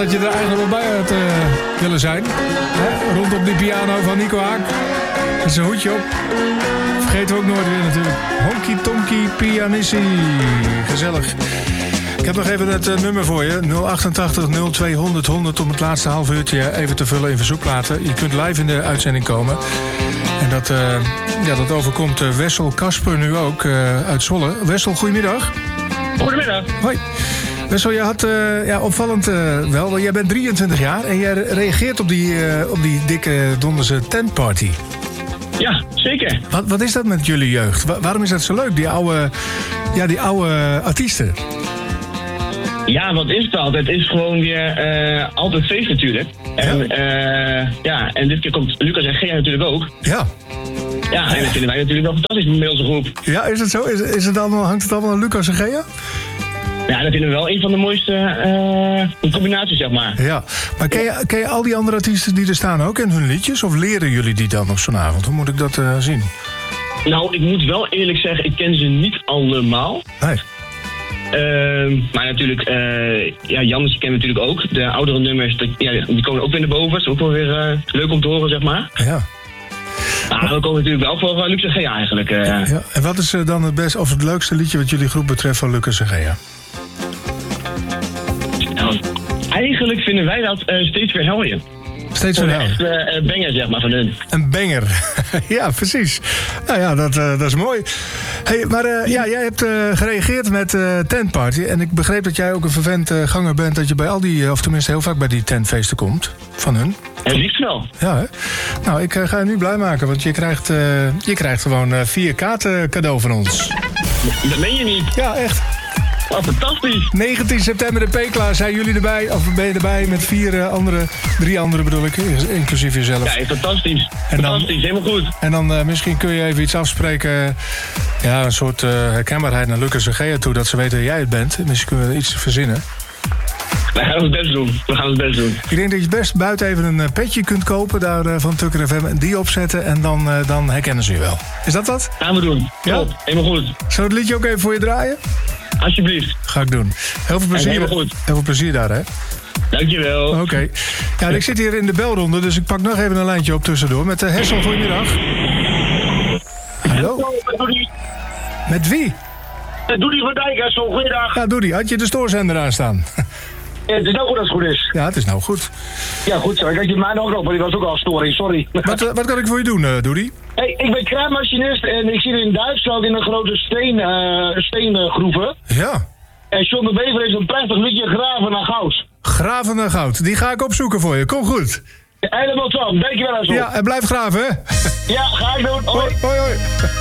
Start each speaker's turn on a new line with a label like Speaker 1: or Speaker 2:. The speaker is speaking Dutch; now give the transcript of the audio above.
Speaker 1: dat je er eigenlijk wel bij had willen zijn. Hè? Rondom die piano van Nico Haak. Met zijn hoedje op. Vergeten we ook nooit weer natuurlijk. Honky Tonky Pianissi. Gezellig. Ik heb nog even het nummer voor je. 088 0200 100 om het laatste half uurtje even te vullen in verzoekplaten. Je kunt live in de uitzending komen. En dat overkomt Wessel Kasper nu ook uit Zwolle. Wessel, goedemiddag.
Speaker 2: Goedemiddag.
Speaker 1: Hoi. Wessel, je had opvallend wel, jij bent 23 jaar en jij reageert op die dikke donderse tentparty.
Speaker 2: Ja, zeker.
Speaker 1: Wat is dat met jullie jeugd? Waarom is dat zo leuk, die oude artiesten?
Speaker 2: Ja, wat is het altijd? Het is gewoon weer altijd feest natuurlijk. En dit keer komt Lucas en Gea natuurlijk ook.
Speaker 1: Ja.
Speaker 2: Ja, en dat vinden wij natuurlijk wel fantastisch met onze groep.
Speaker 1: Ja, is het zo? Hangt het allemaal aan Lucas en Gea?
Speaker 2: Ja, dat vinden we wel een van de mooiste combinaties, zeg maar.
Speaker 1: Ja, maar ken je al die andere artiesten die er staan ook en hun liedjes? Of leren jullie die dan op zo'n avond? Hoe moet ik dat zien?
Speaker 2: Nou, ik moet wel eerlijk zeggen, ik ken ze niet allemaal.
Speaker 1: Nee.
Speaker 2: Maar natuurlijk, Jannes kennen we natuurlijk ook. De oudere nummers, die komen ook weer naar boven. Dat is ook wel weer leuk om te horen, zeg maar.
Speaker 1: Ja.
Speaker 2: Maar we komen natuurlijk wel voor Lucas en Gea eigenlijk.
Speaker 1: Ja. En wat is dan het beste of het leukste liedje wat jullie groep betreft van Lucas en Gea?
Speaker 2: Nou, eigenlijk vinden wij dat steeds weer heljen.
Speaker 1: Steeds weer heljen?
Speaker 2: Echt banger, zeg maar, van hun.
Speaker 1: Een banger. Ja, precies. Nou ja, dat is mooi. Hey, maar jij hebt gereageerd met tentparty. En ik begreep dat jij ook een vervent ganger bent dat je bij al die, of tenminste heel vaak bij die tentfeesten komt. Van hun.
Speaker 2: Het liefst wel.
Speaker 1: Ja, hè? Nou, ik ga je nu blij maken, want je krijgt gewoon 4 kaarten cadeau van ons.
Speaker 2: Dat meen je niet.
Speaker 1: Ja, echt.
Speaker 2: Wat fantastisch.
Speaker 1: 19 september de P-klaar. Zijn jullie erbij? Of ben je erbij met 3 anderen bedoel ik, inclusief jezelf?
Speaker 2: Ja, fantastisch. Fantastisch, helemaal goed.
Speaker 1: En dan misschien kun je even iets afspreken. Ja, een soort herkenbaarheid naar Lucas en Gea toe. Dat ze weten dat jij het bent. Misschien kunnen we iets verzinnen.
Speaker 2: Wij gaan ons best doen.
Speaker 1: Ik denk dat je best buiten even een petje kunt kopen daar van Tukker FM. En die opzetten en dan herkennen ze je wel. Is dat wat?
Speaker 2: Gaan we doen.
Speaker 1: Ja?
Speaker 2: Top, helemaal goed.
Speaker 1: Zou het liedje ook even voor je draaien?
Speaker 2: Alsjeblieft.
Speaker 1: Ga ik doen. Heel veel plezier.
Speaker 2: Helemaal goed.
Speaker 1: Heel veel plezier daar, hè?
Speaker 2: Dankjewel.
Speaker 1: Oké. Ja, ik zit hier in de belronde, dus ik pak nog even een lijntje op tussendoor. Met Hessel, goedemiddag. Hallo? Met wie?
Speaker 3: Doedie van Dijk, Hessel, goeiedag.
Speaker 1: Ja, Doedie. Had je de stoorzender aanstaan?
Speaker 3: Het is nou goed als het goed is.
Speaker 1: Ja, het is nou goed.
Speaker 3: Ja, goed zo. Ik had je mij nog op, maar die was ook al storing, sorry.
Speaker 1: Wat kan ik voor je doen, Doedie?
Speaker 3: Hey, ik ben kraammachinist en ik zit in Duitsland in een grote steengroeven.
Speaker 1: Ja.
Speaker 3: En John de Bever heeft een prachtig liedje, Graven naar Goud.
Speaker 1: Graven naar goud. Die ga ik opzoeken voor je. Kom goed.
Speaker 3: Helemaal top, dankjewel Hessel.
Speaker 1: Ja, en blijf graven, hè?
Speaker 3: Ja, ga ik doen. Hoi.
Speaker 1: Hoi, hoi.